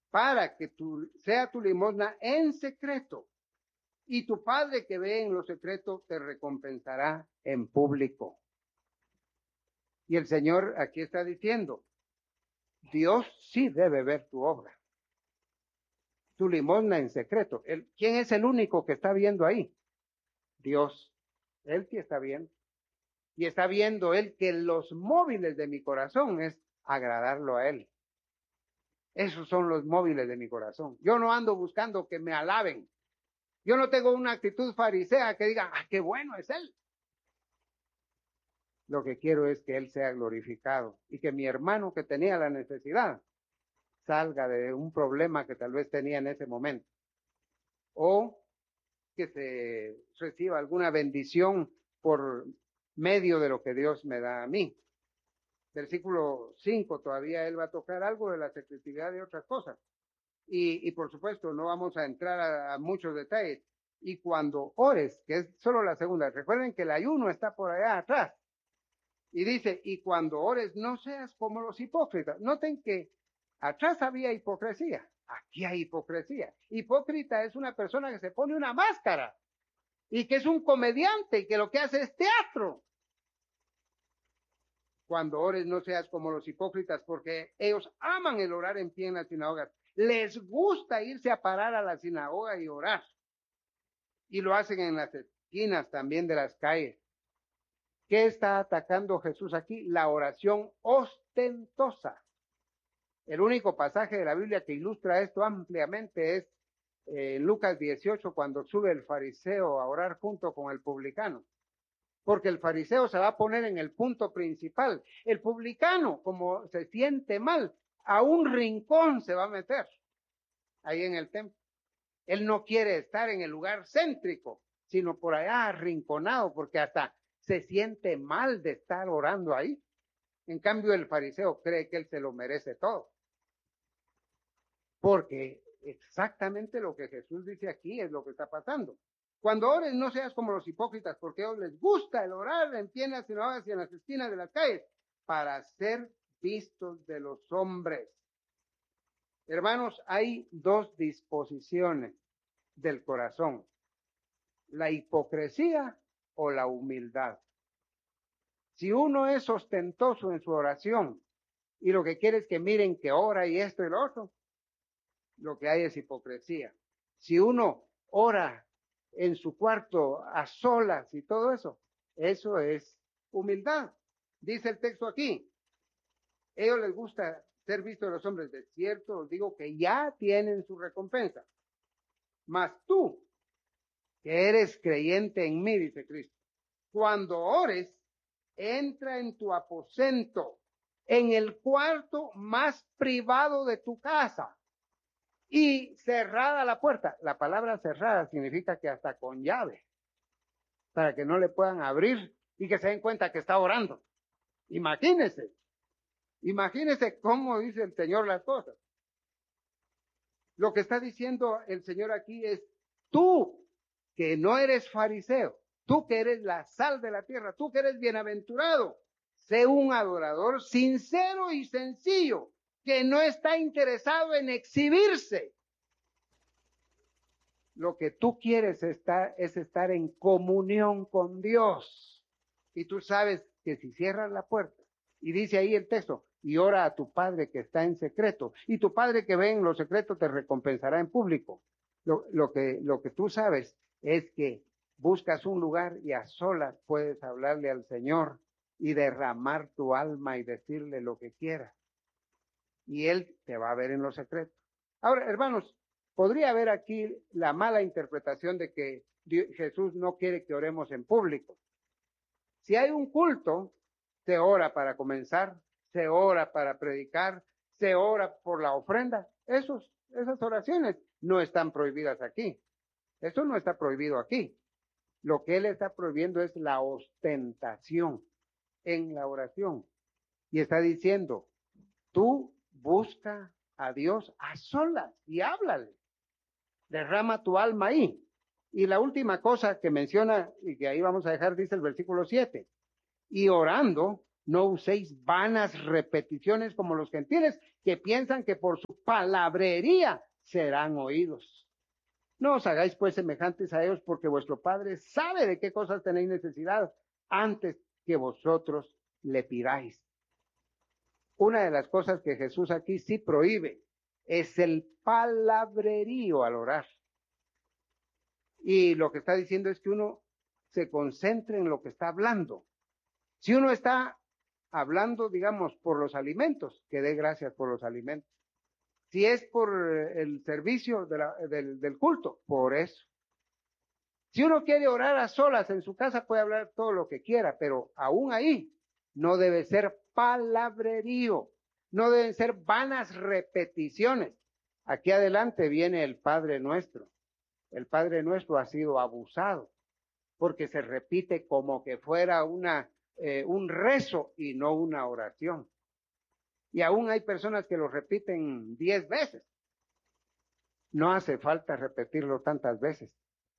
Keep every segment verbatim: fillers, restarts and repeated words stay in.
para que tu, sea tu limosna en secreto. Y tu Padre que ve en lo secreto te recompensará en público. Y el Señor aquí está diciendo, Dios sí debe ver tu obra, tu limosna en secreto. El, ¿quién es el único que está viendo ahí? Dios. Él sí está viendo. Y está viendo Él que los móviles de mi corazón es agradarlo a Él. Esos son los móviles de mi corazón. Yo no ando buscando que me alaben. Yo no tengo una actitud farisea que diga, ah, qué bueno es Él. Lo que quiero es que Él sea glorificado y que mi hermano que tenía la necesidad salga de un problema que tal vez tenía en ese momento. O que se reciba alguna bendición por medio de lo que Dios me da a mí. Versículo cinco, todavía Él va a tocar algo de la secretividad de otras cosas. Y, y por supuesto, no vamos a entrar a, a muchos detalles. Y cuando ores, que es solo la segunda, recuerden que el ayuno está por allá atrás. Y dice, y cuando ores, no seas como los hipócritas. Noten que atrás había hipocresía. Aquí hay hipocresía. Hipócrita es una persona que se pone una máscara y que es un comediante y que lo que hace es teatro. Cuando ores, no seas como los hipócritas, porque ellos aman el orar en pie en las sinagogas. Les gusta irse a parar a la sinagoga y orar. Y lo hacen en las esquinas también de las calles. ¿Qué está atacando Jesús aquí? La oración ostentosa. El único pasaje de la Biblia que ilustra esto ampliamente es eh, Lucas dieciocho, cuando sube el fariseo a orar junto con el publicano. Porque el fariseo se va a poner en el punto principal. El publicano, como se siente mal, a un rincón se va a meter ahí en el templo. Él no quiere estar en el lugar céntrico, sino por allá arrinconado, porque hasta se siente mal de estar orando ahí. En cambio, el fariseo cree que él se lo merece todo. Porque exactamente lo que Jesús dice aquí es lo que está pasando. Cuando ores, no seas como los hipócritas, porque a ellos les gusta el orar en pie en las sinagogas y en las esquinas de las calles, para ser vistos de los hombres. Hermanos, hay dos disposiciones del corazón: la hipocresía o la humildad. Si uno es ostentoso en su oración y lo que quiere es que miren que ora y esto y lo otro, lo que hay es hipocresía. Si uno ora en su cuarto a solas y todo eso, eso es humildad. Dice el texto aquí, a ellos les gusta ser vistos de los hombres. De cierto os digo que ya tienen su recompensa. Mas tú, que eres creyente en mí, dice Cristo, cuando ores, entra en tu aposento, en el cuarto más privado de tu casa, y cerrada la puerta. La palabra cerrada significa que hasta con llave, para que no le puedan abrir y que se den cuenta que está orando. Imagínense, imagínense cómo dice el Señor las cosas. Lo que está diciendo el Señor aquí es, tú que no eres fariseo, tú que eres la sal de la tierra, tú que eres bienaventurado, sé un adorador sincero y sencillo, que no está interesado en exhibirse. Lo que tú quieres estar, es estar en comunión con Dios. Y tú sabes que si cierras la puerta, y dice ahí el texto, y ora a tu Padre que está en secreto, y tu Padre que ve en lo secreto te recompensará en público. Lo, lo, que, lo que tú sabes es que buscas un lugar y a solas puedes hablarle al Señor y derramar tu alma y decirle lo que quieras. Y Él te va a ver en lo secreto. Ahora, hermanos, podría haber aquí la mala interpretación de que Dios, Jesús no quiere que oremos en público. Si hay un culto, se ora para comenzar, se ora para predicar, se ora por la ofrenda. Esos, esas oraciones no están prohibidas aquí. Eso no está prohibido aquí. Lo que Él está prohibiendo es la ostentación en la oración. Y está diciendo, tú busca a Dios a solas y háblale. Derrama tu alma ahí. Y la última cosa que menciona, y que ahí vamos a dejar, dice el versículo siete. Y orando, No uséis vanas repeticiones como los gentiles que piensan que por su palabrería serán oídos. No os hagáis pues semejantes a ellos, porque vuestro Padre sabe de qué cosas tenéis necesidad antes que vosotros le pidáis. Una de las cosas que Jesús aquí sí prohíbe es el palabrerío al orar. Y lo que está diciendo es que uno se concentre en lo que está hablando. Si uno está hablando, digamos, por los alimentos, que dé gracias por los alimentos. Si es por el servicio de la, del, del culto, por eso. Si uno quiere orar a solas en su casa, puede hablar todo lo que quiera, pero aún ahí no debe ser palabrerío, no deben ser vanas repeticiones. Aquí adelante viene el Padre Nuestro. El Padre Nuestro ha sido abusado porque se repite como que fuera una, eh, un rezo y no una oración. Y aún hay personas que lo repiten diez veces. No hace falta repetirlo tantas veces.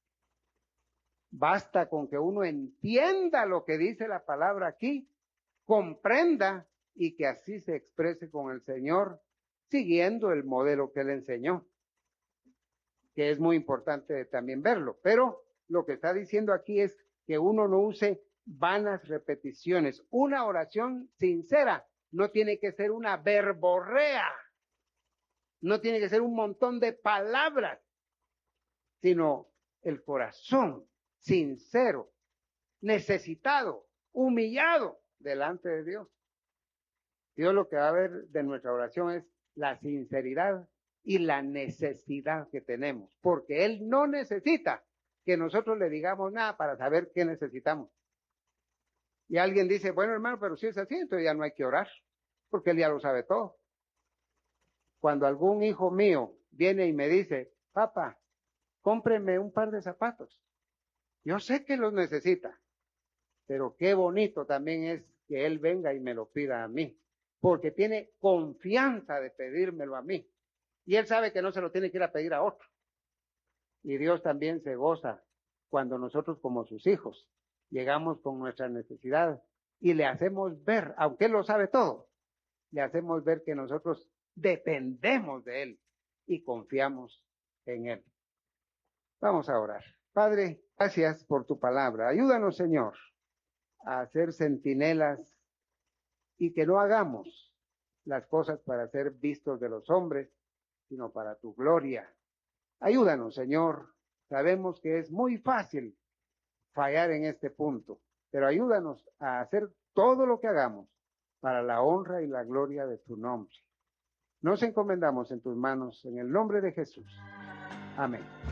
Basta con que uno entienda lo que dice la palabra aquí, comprenda y que así se exprese con el Señor, siguiendo el modelo que Él enseñó, que es muy importante también verlo. Pero lo que está diciendo aquí es que uno no use vanas repeticiones. Una oración sincera no tiene que ser una verborrea, no tiene que ser un montón de palabras, sino el corazón sincero, necesitado, humillado delante de Dios. Dios lo que va a ver de nuestra oración es la sinceridad y la necesidad que tenemos, porque Él no necesita que nosotros le digamos nada para saber qué necesitamos. Y alguien dice, bueno hermano, pero si es así, entonces ya no hay que orar, porque Él ya lo sabe todo. Cuando algún hijo mío viene y me dice, papá, cómpreme un par de zapatos. Yo sé que los necesita, pero qué bonito también es que Él venga y me lo pida a mí, porque tiene confianza de pedírmelo a mí. Y Él sabe que no se lo tiene que ir a pedir a otro. Y Dios también se goza cuando nosotros como sus hijos llegamos con nuestra necesidad y le hacemos ver, aunque Él lo sabe todo, le hacemos ver que nosotros dependemos de Él y confiamos en Él. Vamos a orar. Padre, gracias por tu palabra. Ayúdanos, Señor, a ser centinelas y que no hagamos las cosas para ser vistos de los hombres, sino para tu gloria. Ayúdanos, Señor. Sabemos que es muy fácil fallar en este punto, pero ayúdanos a hacer todo lo que hagamos para la honra y la gloria de tu nombre. Nos encomendamos en tus manos, en el nombre de Jesús. Amén.